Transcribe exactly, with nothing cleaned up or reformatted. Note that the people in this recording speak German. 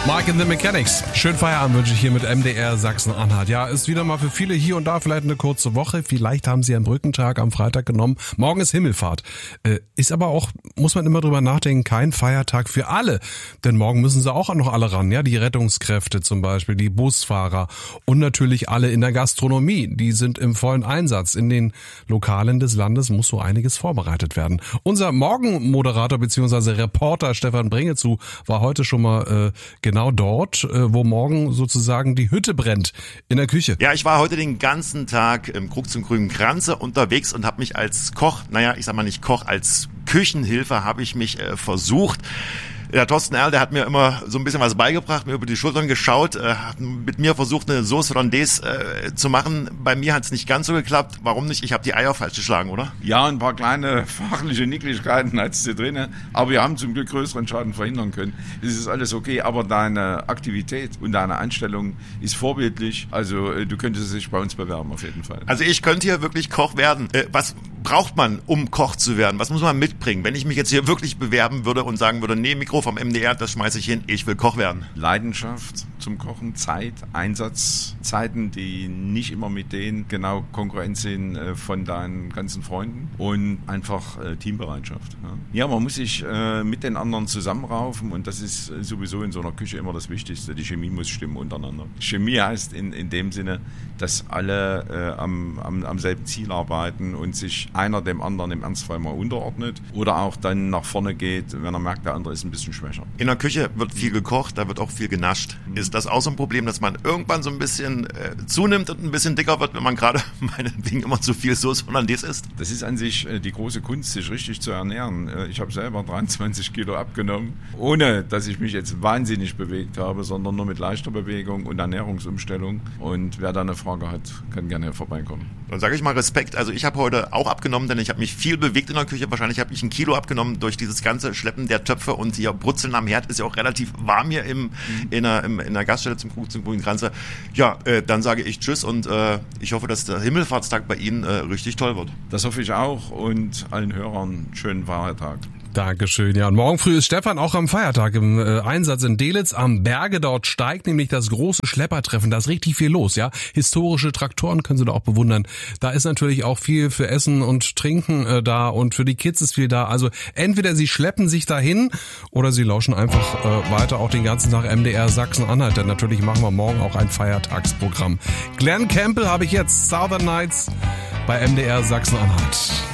Mike and the Mechanics. Schönen Feierabend wünsche ich hier mit M D R Sachsen-Anhalt. Ja, ist wieder mal für viele hier und da vielleicht eine kurze Woche. Vielleicht haben sie einen Brückentag am Freitag genommen. Morgen ist Himmelfahrt. Äh, ist aber auch, muss man immer drüber nachdenken, kein Feiertag für alle. Denn morgen müssen sie auch noch alle ran. Ja, die Rettungskräfte zum Beispiel, die Busfahrer und natürlich alle in der Gastronomie. Die sind im vollen Einsatz. In den Lokalen des Landes muss so einiges vorbereitet werden. Unser Morgenmoderator bzw. Reporter Stefan Bringezu war heute schon mal äh, genau dort, wo morgen sozusagen die Hütte brennt, in der Küche. Ja, ich war heute den ganzen Tag im Krug zum grünen Kranze unterwegs und habe mich als Koch, naja, ich sag mal nicht Koch, als Küchenhilfe habe ich mich äh, versucht. Der Thorsten Erl, der hat mir immer so ein bisschen was beigebracht, mir über die Schultern geschaut, äh, hat mit mir versucht, eine Sauce Hollandaise äh, zu machen. Bei mir hat es nicht ganz so geklappt. Warum nicht? Ich habe die Eier falsch geschlagen, oder? Ja, ein paar kleine fachliche Nicklichkeiten hat es da drin. Aber wir haben zum Glück größeren Schaden verhindern können. Es ist alles okay, aber deine Aktivität und deine Einstellung ist vorbildlich. Also du könntest dich bei uns bewerben auf jeden Fall. Also ich könnte hier wirklich Koch werden. Äh, was braucht man, um Koch zu werden? Was muss man mitbringen? Wenn ich mich jetzt hier wirklich bewerben würde und sagen würde, nee, Mikro vom M D R, das schmeiße ich hin, ich will Koch werden. Leidenschaft zum Kochen, Zeit, Einsatzzeiten, die nicht immer mit denen genau konkurrent sind äh, von deinen ganzen Freunden und einfach äh, Teambereitschaft. Ja. ja, man muss sich äh, mit den anderen zusammenraufen und das ist sowieso in so einer Küche immer das Wichtigste. Die Chemie muss stimmen untereinander. Chemie heißt in, in dem Sinne, dass alle äh, am, am, am selben Ziel arbeiten und sich einer dem anderen im Ernstfall mal unterordnet oder auch dann nach vorne geht, wenn er merkt, der andere ist ein bisschen schwächer. In der Küche wird viel gekocht, da wird auch viel genascht. Ist das auch so ein Problem, dass man irgendwann so ein bisschen äh, zunimmt und ein bisschen dicker wird, wenn man gerade meinetwegen immer zu viel Sauce Hollandaise isst? Das ist an sich äh, die große Kunst, sich richtig zu ernähren. Äh, ich habe selber dreiundzwanzig Kilo abgenommen, ohne dass ich mich jetzt wahnsinnig bewegt habe, sondern nur mit leichter Bewegung und Ernährungsumstellung. Und wer da eine Frage hat, kann gerne vorbeikommen. Dann sage ich mal Respekt. Also ich habe heute auch abgenommen, denn ich habe mich viel bewegt in der Küche. Wahrscheinlich habe ich ein Kilo abgenommen durch dieses ganze Schleppen der Töpfe und hier Brutzeln am Herd. Ist ja auch relativ warm hier im, in, der, im, in der Gaststätte zum Krug zum grünen Kranze. Ja, äh, dann sage ich Tschüss und äh, ich hoffe, dass der Himmelfahrtstag bei Ihnen äh, richtig toll wird. Das hoffe ich auch und allen Hörern schönen Feiertag. Dankeschön. Ja, und morgen früh ist Stefan auch am Feiertag im äh, Einsatz in Dehlis am Berge. Dort steigt nämlich das große Schleppertreffen. Da ist richtig viel los, ja. Historische Traktoren können Sie da auch bewundern. Da ist natürlich auch viel für Essen und Trinken äh, da und für die Kids ist viel da. Also entweder Sie schleppen sich dahin oder Sie lauschen einfach äh, weiter auch den ganzen Tag M D R Sachsen-Anhalt. Denn natürlich machen wir morgen auch ein Feiertagsprogramm. Glenn Campbell habe ich jetzt. Southern Nights bei M D R Sachsen-Anhalt.